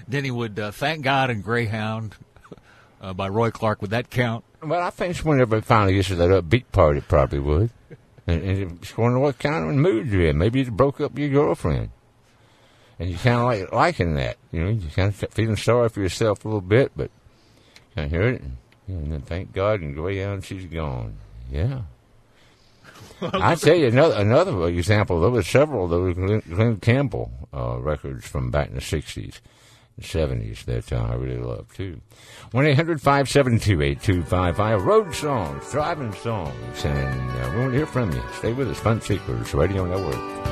Then he would Thank God and Greyhound by Roy Clark. Would that count? Well, I think whenever it finally gets to that upbeat part, it probably would. And it's wondering what kind of mood you're in. Maybe you broke up with your girlfriend. And you kind of liking that. You know, you're kind of feeling sorry for yourself a little bit, but kind of hear it. And then Thank God and Greyhound, she's gone. Yeah. I tell you another example. There were several of those Glenn Campbell records from back in the 60s and 70s that I really love, too. 1-800-572-8255. Road songs, driving songs. And we want to hear from you. Stay with us. Fun Seekers Radio Network.